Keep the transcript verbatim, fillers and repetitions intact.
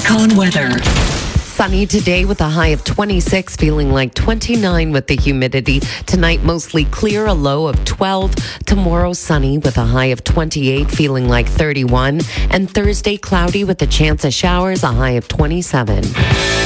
Icon weather. Sunny today with a high of twenty-six, feeling like twenty-nine with the humidity. Tonight, mostly clear, a low of twelve. Tomorrow, sunny with a high of twenty-eight, feeling like thirty-one. And Thursday, cloudy with a chance of showers, a high of twenty-seven.